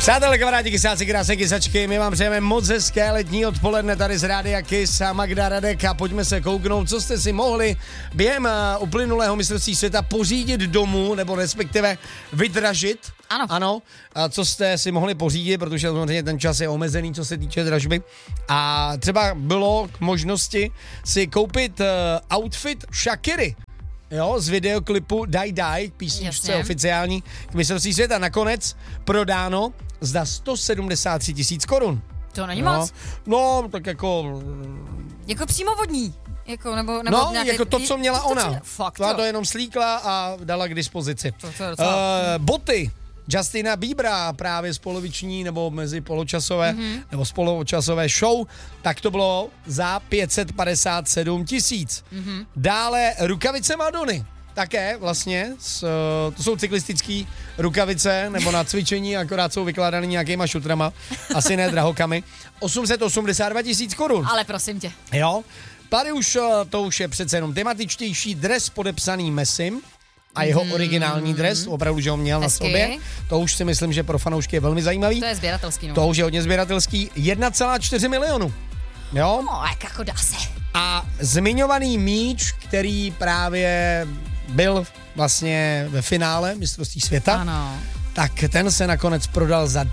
Přátelé, kamarádi, kysáci, krásné kysačky, my vám přejeme moc hezké letní odpoledne tady z Rádia Kiss a Magda Radek a pojďme se kouknout, co jste si mohli během uplynulého mistrovství světa pořídit domů, nebo respektive vydražit. Ano. A co jste si mohli pořídit, protože samozřejmě ten čas je omezený, co se týče dražby. A třeba bylo k možnosti si koupit outfit Shakiry. Jo, z videoklipu Die Die, písničce oficiální k mistrovství světa. Nakonec prodáno za 173 000 korun. To není moc. No, tak jako... Jako přímovodní. Nebo no, nějaký, jako to, co měla ona. Fakt to jenom slíkla a dala k dispozici. To je docela... Boty Justina Biebera právě z poloviční nebo mezi poločasové nebo z poločasové show, tak to bylo za 557 000. Dále rukavice Madony. Také vlastně, to jsou cyklistické rukavice, nebo na cvičení, akorát jsou vykládaný nějakýma šutrama, asi ne drahokami. 882 000 korun. Ale prosím tě. Jo, tady už to už je přece jenom tematičtější dres podepsaný Messim a jeho originální dres, opravdu, že ho měl na sobě. To už si myslím, že pro fanoušky je velmi zajímavý. To je sběratelský. No. To už je hodně sběratelský. 1,4 milionu. Jo? No, jako dá se. A zmiňovaný míč, který právě byl vlastně ve finále mistrovství světa, ano. Tak ten se nakonec prodal za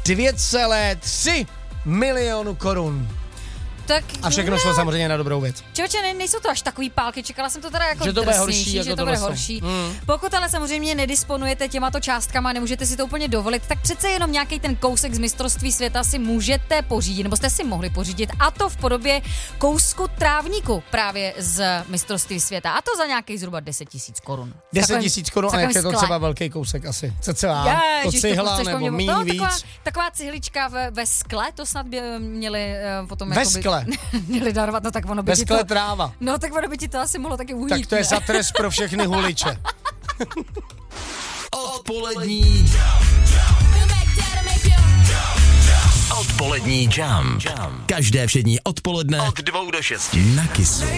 2,3 milionu korun. Tak, a všechno šlo samozřejmě na dobrou věc. Člověče, nejsou to až takový pálky, čekala jsem to teda jako že to bude horší, že jako to bude horší. Pokud ale samozřejmě nedisponujete těmato částkama, nemůžete si to úplně dovolit, tak přece jenom nějaký ten kousek z mistrovství světa si můžete pořídit, nebo jste si mohli pořídit, a to v podobě kousku trávníku právě z mistrovství světa, a to za nějakých zhruba 10 000 korun. 10 000 korun, a jak je to třeba velký kousek asi? Cca, to cihla nebo míň víc. Taková cihlička ve skle, to snad by měli potom ve skle. Měli darovat, no tak ono by ve skle tráva. No tak ono by ti to asi mohlo taky uhýt. Tak to je za trest pro všechny huliče. Odpolední jump. Každé všední odpoledne od 2 do 6 na Kissu.